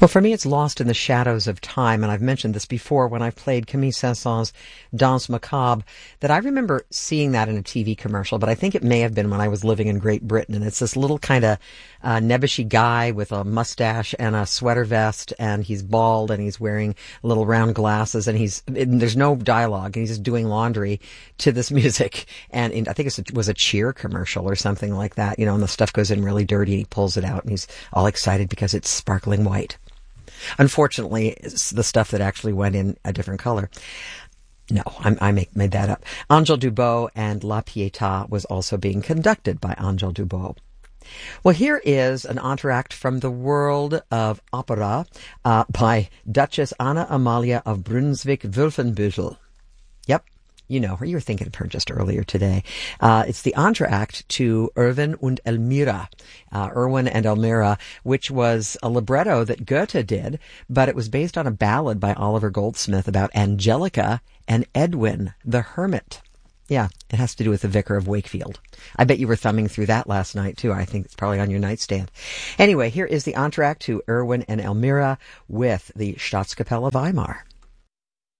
Well, for me, it's Lost in the Shadows of Time, and I've mentioned this before when I've played Camille Saint-Saëns' Danse Macabre, that I remember seeing that in a TV commercial, but I think it may have been when I was living in Great Britain, and it's this little kind of nebbishy guy with a mustache and a sweater vest, and he's bald, and he's wearing little round glasses, and there's no dialogue, and he's just doing laundry to this music, and I think it was a Cheer commercial or something like that, and the stuff goes in really dirty, and he pulls it out, and he's all excited because it's sparkling white. Unfortunately, it's the stuff that actually went in a different color. No, I made that up. Angèle Dubot and La Pietà was also being conducted by Angèle Dubot. Well, here is an entr'acte from the world of opera by Duchess Anna Amalia of Brunswick-Wolfenbüttel. Yep. You know her. You were thinking of her just earlier today. It's the entr'acte to Erwin und Elmira, Erwin and Elmira, which was a libretto that Goethe did, but it was based on a ballad by Oliver Goldsmith about Angelica and Edwin the Hermit. Yeah, it has to do with the Vicar of Wakefield. I bet you were thumbing through that last night, too. I think it's probably on your nightstand. Anyway, here is the entr'acte to Erwin and Elmira with the Staatskapelle Weimar.